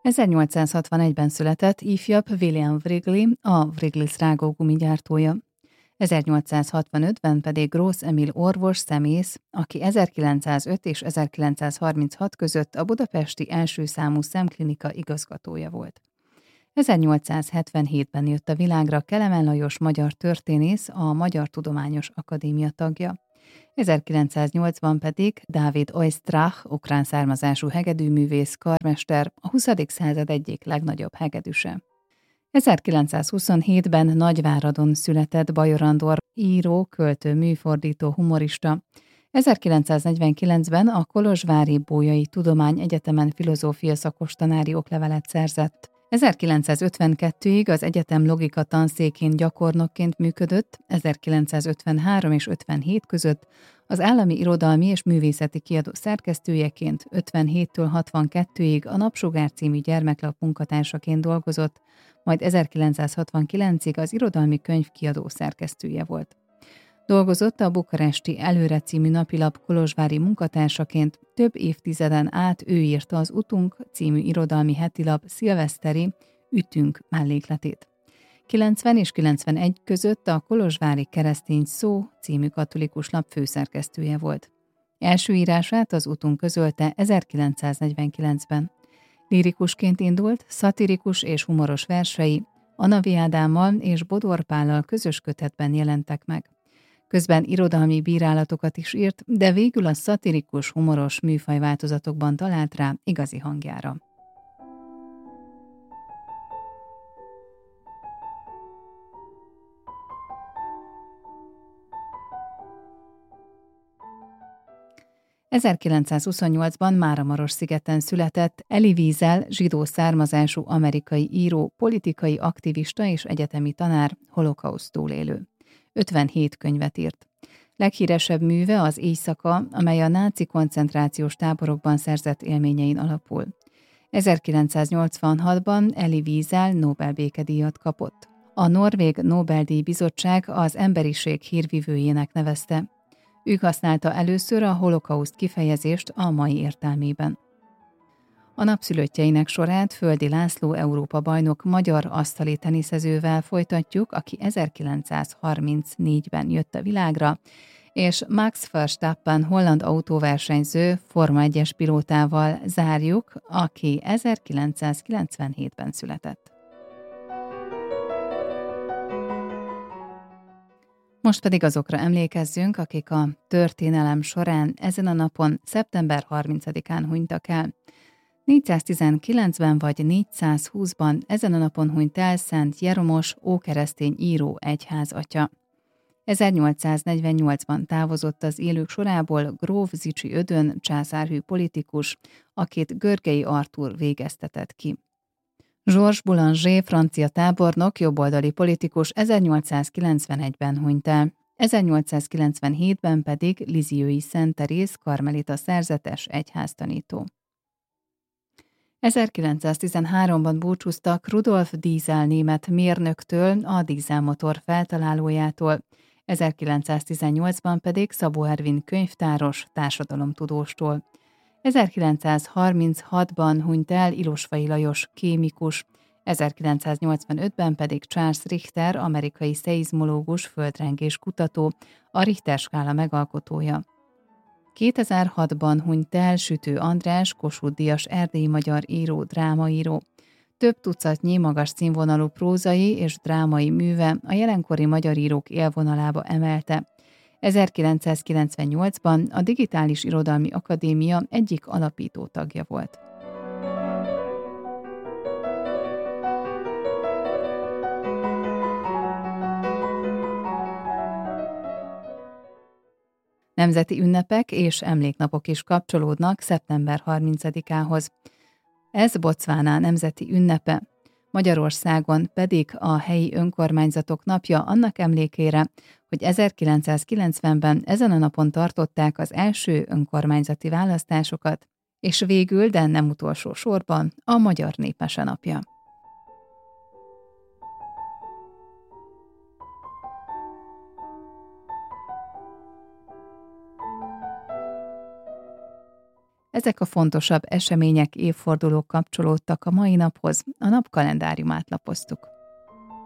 1861-ben született ifjabb William Wrigley, a Wrigley's rágógumi gyártója. 1865-ben pedig Gross Emil orvos szemész, aki 1905 és 1936 között a budapesti első számú szemklinika igazgatója volt. 1877-ben jött a világra Kelemen Lajos magyar történész, a Magyar Tudományos Akadémia tagja. 1908-ban pedig Dávid Oistrakh, ukrán származású hegedűművész, karmester, a 20. század egyik legnagyobb hegedűse. 1927-ben Nagyváradon született Bajor Andor, író, költő, műfordító, humorista. 1949-ben a Kolozsvári Bolyai Tudományegyetemen filozófia szakos tanári oklevelet szerzett. 1952-ig az egyetem logika tanszékén gyakornokként működött, 1953 és 57 között az Állami Irodalmi és Művészeti Kiadó szerkesztőjeként, 57-től 62-ig a Napsugár című gyermeklap munkatársaként dolgozott, majd 1969-ig az Irodalmi Könyvkiadó szerkesztője volt. Dolgozott a bukaresti Előre című napilap kolozsvári munkatársaként, több évtizeden át ő írta az Utunk című irodalmi hetilap szilveszteri Ütünk mellékletét. 90 és 91 között a Kolozsvári Keresztény Szó című katolikus lap főszerkesztője volt. Első írását az Utunk közölte 1949-ben. Lírikusként indult, szatirikus és humoros versei Anavi Ádámmal és Bodor Pállal közös kötetben jelentek meg. Közben irodalmi bírálatokat is írt, de végül a szatirikus, humoros műfajváltozatokban talált rá igazi hangjára. ...1928-ban Máramarosszigeten született Elie Wiesel, zsidó származású amerikai író, politikai aktivista és egyetemi tanár, holokauszt túlélő. 57 könyvet írt. Leghíresebb műve az Éjszaka, amely a náci koncentrációs táborokban szerzett élményein alapul. 1986-ban Elie Wiesel Nobel békedíjat kapott. A Norvég Nobel-díj bizottság az emberiség hírvivőjének nevezte. Ő használta először a holokauszt kifejezést a mai értelmében. A napszülöttjeinek sorát Földi László Európa-bajnok magyar asztali teniszezővel folytatjuk, aki 1934-ben jött a világra, és Max Verstappen holland autóversenyző Forma 1-es pilótával zárjuk, aki 1997-ben született. Most pedig azokra emlékezzünk, akik a történelem során ezen a napon, szeptember 30-án hunytak el. 419-ben vagy 420-ban ezen a napon hunyt el Szent Jeromos ókeresztény író egyházatya. 1848-ban távozott az élők sorából gróf Zichy Ödön császárhű politikus, akit Görgei Artúr végeztetett ki. Georges Boulanger francia tábornok, jobboldali politikus 1891-ben hunyt el. 1897-ben pedig Lisieux-i Szent Teréz karmelita szerzetes egyháztanító. 1913-ban búcsúztak Rudolf Diesel német mérnöktől, a dízelmotor feltalálójától, 1918-ban pedig Szabó Ervin könyvtáros társadalomtudóstól. 1936-ban hunyt el Ilosvay Lajos kémikus, 1985-ben pedig Charles Richter amerikai szeizmológus, földrengés kutató, a Richter-skála megalkotója. 2006-ban hunyt el Sütő András, Kossuth-díjas erdélyi magyar író, drámaíró. Több tucatnyi magas színvonalú prózai és drámai műve a jelenkori magyar írók élvonalába emelte. 1998-ban a Digitális Irodalmi Akadémia egyik alapító tagja volt. Nemzeti ünnepek és emléknapok is kapcsolódnak szeptember 30-ához. Ez Botswana nemzeti ünnepe, Magyarországon pedig a helyi önkormányzatok napja annak emlékére, hogy 1990-ben ezen a napon tartották az első önkormányzati választásokat, és végül, de nem utolsó sorban, a Magyar Népmese napja. Ezek a fontosabb események, évfordulók kapcsolódtak a mai naphoz, a nap kalendáriumát lapoztuk.